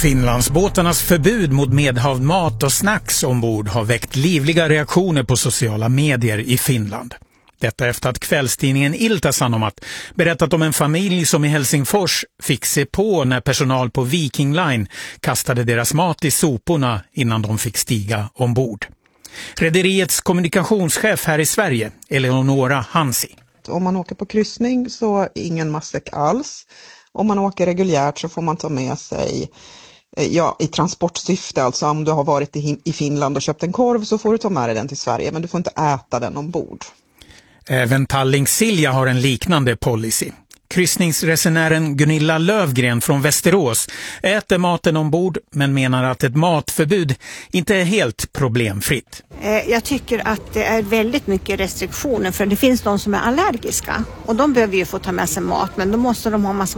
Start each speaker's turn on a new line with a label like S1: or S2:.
S1: Finlandsbåtarnas förbud mot medhavd mat och snacks ombord har väckt livliga reaktioner på sociala medier i Finland. Detta efter att kvällstidningen Ilta-Sanomat berättat om en familj som i Helsingfors fick se på när personal på Viking Line kastade deras mat i soporna innan de fick stiga ombord. Rederiets kommunikationschef här i Sverige, Eleonora Hansi.
S2: Om man åker på kryssning så ingen matsäck alls. Om man åker reguljärt så får man ta med sig, i transportsyfte, alltså om du har varit i Finland och köpt en korv så får du ta med dig den till Sverige, men du får inte äta den ombord.
S1: Även Tallink Silja har en liknande policy. Kryssningsresenären Gunilla Lövgren från Västerås äter maten ombord men menar att ett matförbud inte är helt problemfritt.
S3: Jag tycker att det är väldigt mycket restriktioner för det finns de som är allergiska och de behöver ju få ta med sig mat men då måste de ha massa